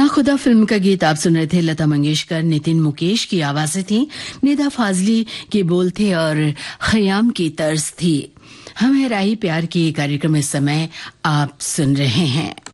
खुदा फिल्म का गीत आप सुन रहे थे। लता मंगेशकर, नितिन मुकेश की आवाजें थी, निदा फाजली के बोल थे और खयाम की तर्ज थी। हम है राही प्यार की कार्यक्रम इस समय आप सुन रहे हैं।